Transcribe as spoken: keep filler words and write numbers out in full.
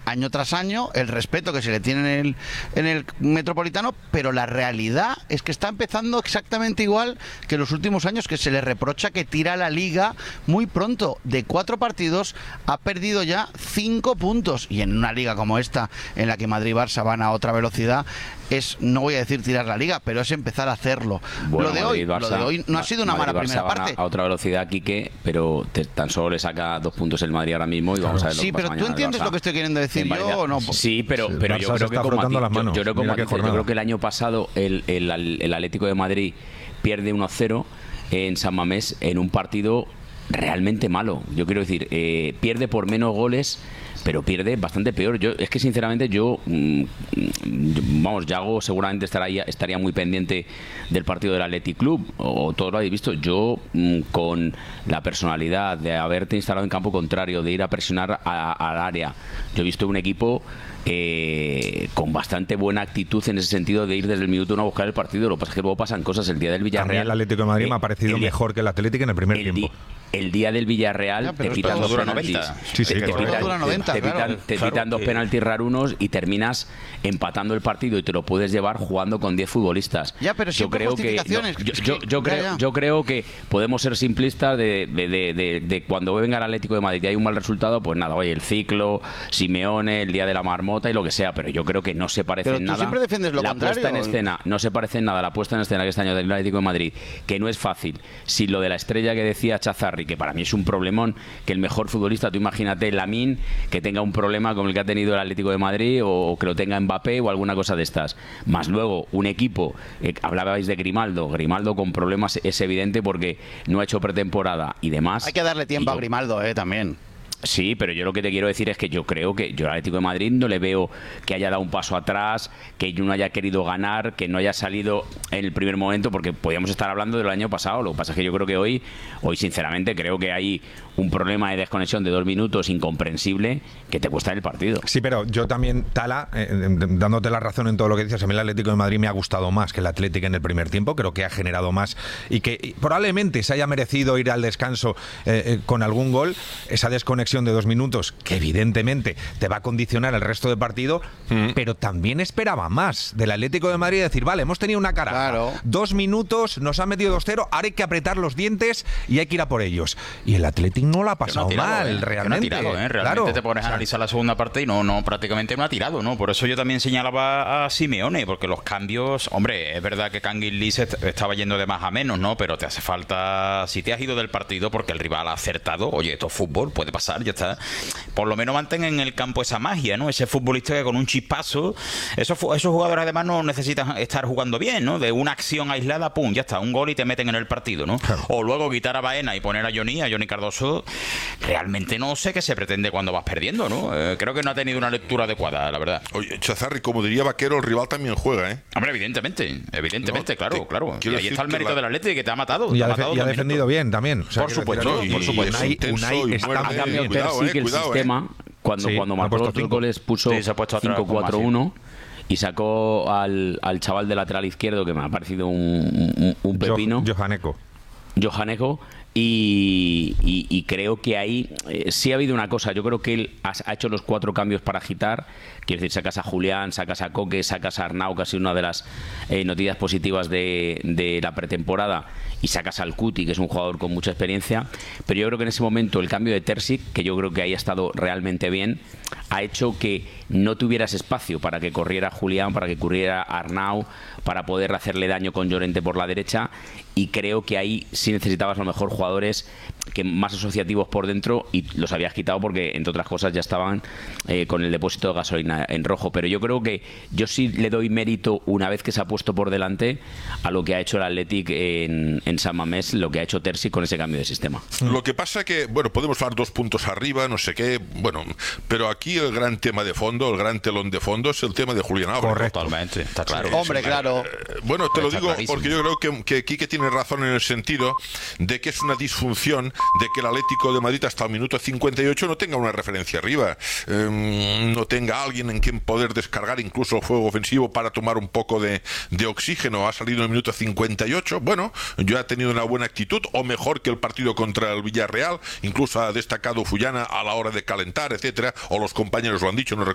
año tras año, el respeto que se le tiene en el, en el Metropolitano, pero la realidad es que está empezando exactamente igual que en los últimos años, que se le reprocha que tira la Liga muy pronto. De cuatro partidos ha perdido ya cinco puntos, y en una liga como esta, en la que Madrid y Barça van a otra velocidad, es, no voy a decir tirar la Liga, pero es empezar a hacerlo. Bueno, lo, de Madrid, hoy, Barça, lo de hoy no ha sido una Madrid, mala Barça primera van parte. A, a otra velocidad, Quique, pero te, tan solo le saca dos puntos el Madrid ahora mismo y vamos a ver lo Sí, que pasa pero tú mañana entiendes Barça lo que estoy queriendo decir yo o no. Sí, pero, Sí, pero Barça yo se creo que está como frotando matiz- las manos. yo, yo creo que Mira como qué matiz- yo jornada. creo que el año pasado el, el, el Atlético de Madrid pierde uno cero en San Mamés en un partido realmente malo. Yo quiero decir, eh, pierde por menos goles, pero pierde bastante peor. Yo es que sinceramente yo, mmm, vamos, Yago seguramente estaría, estaría muy pendiente del partido del Athletic Club, o, o todo lo habéis visto. Yo, mmm, con la personalidad de haberte instalado en campo contrario, de ir a presionar a, al área, yo he visto un equipo eh, con bastante buena actitud en ese sentido, de ir desde el minuto uno a buscar el partido. Lo que pasa es que luego pasan cosas. El día del A mí Villarreal, el Atlético de Madrid eh, me ha parecido el- mejor que el Atlético en el primer el, tiempo. di- el día del Villarreal Ya, pero te esto pitan no dos dura penaltis. noventa. Sí, sí, te, te correcto. pitan, Dura noventa, te claro. pitan- te Claro pitan dos que- penaltis rarunos y terminas empatando el partido y te lo puedes llevar jugando con diez futbolistas. Ya, pero yo siempre creo que no, justificaciones. yo, Es yo- que- yo ya, creo ya. yo creo que podemos ser simplistas de, de, de, de- de cuando venga el Atlético de Madrid y hay un mal resultado, pues nada, oye, el ciclo, Simeone, el día de la marmota y lo que sea, pero yo creo que no se parece Pero en tú nada. siempre defiendes lo la contrario. puesta en escena no se parece en nada la puesta en escena que este año del Atlético de Madrid, que no es fácil. Si lo de la estrella que decía Chazarri, que para mí es un problemón, que el mejor futbolista, tú imagínate Lamine, que tenga un problema como el que ha tenido el Atlético de Madrid, o que lo tenga Mbappé o alguna cosa de estas. Más luego un equipo, eh, hablabais de Grimaldo, Grimaldo con problemas es evidente porque no ha hecho pretemporada y demás. Hay que darle tiempo Y a yo- Grimaldo, eh, también. Sí, pero yo lo que te quiero decir es que yo creo que yo al Atlético de Madrid no le veo que haya dado un paso atrás, que no haya querido ganar, que no haya salido en el primer momento, porque podíamos estar hablando del año pasado. Lo que pasa es que yo creo que hoy, hoy sinceramente, creo que hay un problema de desconexión de dos minutos incomprensible que te cuesta el partido. Sí, pero yo también, Tala, eh, dándote la razón en todo lo que dices, a mí el Atlético de Madrid me ha gustado más que el Atlético en el primer tiempo. Creo que ha generado más y que y probablemente se haya merecido ir al descanso eh, eh, con algún gol. Esa desconexión de dos minutos, que evidentemente te va a condicionar el resto del partido, mm. pero también esperaba más del Atlético de Madrid, decir, vale, hemos tenido una cara, Claro. dos minutos, nos han metido dos cero, ahora hay que apretar los dientes y hay que ir a por ellos. Y el Atlético no lo ha pasado Que no ha tirado, mal, ¿eh? Que realmente. no ha tirado, ¿eh? Realmente Claro. te pones a analizar la segunda parte y no, no, prácticamente no ha tirado, ¿no? Por eso yo también señalaba a Simeone, porque los cambios, hombre, es verdad que Kangin Lee se est- estaba yendo de más a menos, ¿no? Pero te hace falta, si te has ido del partido porque el rival ha acertado, oye, esto es fútbol, puede pasar, ya está. Por lo menos mantén en el campo esa magia, ¿no? Ese futbolista que con un chispazo, esos, fu- esos jugadores además no necesitan estar jugando bien, ¿no? De una acción aislada, pum, ya está, un gol y te meten en el partido, ¿no? Claro. O luego quitar a Baena y poner a Johnny, a Johnny Cardoso, realmente no sé qué se pretende cuando vas perdiendo, ¿no? Eh, creo que no ha tenido una lectura adecuada, la verdad. Oye, Chazarri, como diría Vaquero, el rival también juega, ¿eh? Hombre, evidentemente, evidentemente, No, claro, te- claro. Y quiero ahí decir está el que mérito la- del Atlético, que te ha matado. Y te ha, ha defe- matado y ha dos defendido minutos. bien también. O sea, Por quiero supuesto, decir, y- por y supuesto. es Unai- intenso Unai y está muerde, Ha muy- cambiado cuidado, Terzic eh, el cuidado, eh. sistema cuando, Sí, cuando ha marcó puesto los dos cinco. goles, puso Sí, se ha puesto atrás, cinco cuatro uno y sacó al, al chaval de lateral izquierdo, que me ha parecido un, un, un pepino, Jo- Johaneco. Johaneco, y, y- y creo que ahí eh, sí ha habido una cosa. Yo creo que él ha, ha hecho los cuatro cambios para agitar. Quiero decir, sacas a Julián, sacas a Coque, sacas a Arnau, casi una de las eh, noticias positivas de, de la pretemporada, y sacas al Cuti, que es un jugador con mucha experiencia. Pero yo creo que en ese momento el cambio de Terzic, que yo creo que ahí ha estado realmente bien, ha hecho que no tuvieras espacio para que corriera Julián, para que corriera Arnau, para poder hacerle daño con Llorente por la derecha, y creo que ahí sí necesitabas a lo mejor jugadores que más asociativos por dentro, y los habías quitado porque, entre otras cosas, ya estaban eh, con el depósito de gasolina en rojo. Pero yo creo que yo sí le doy mérito, una vez que se ha puesto por delante, a lo que ha hecho el Athletic en, en San Mamés, lo que ha hecho Terzic con ese cambio de sistema. Lo que pasa que, bueno, podemos hablar dos puntos arriba, no sé qué, bueno, pero aquí el gran tema de fondo, el gran telón de fondo es el tema de Julián Álvarez. Correcto. Totalmente, está claro. Hombre, claro. Eh, Bueno, te lo Está digo clarísimo. porque yo creo que, que Quique tiene razón en el sentido de que es una disfunción de que el Atlético de Madrid hasta el minuto cincuenta y ocho no tenga una referencia arriba, eh, no tenga alguien en quien poder descargar incluso el juego ofensivo para tomar un poco de, de oxígeno. Ha salido en el minuto cincuenta y ocho, bueno, yo ha tenido una buena actitud, o mejor que el partido contra el Villarreal, incluso ha destacado Fullana a la hora de calentar, etcétera, o los compañeros lo han dicho, no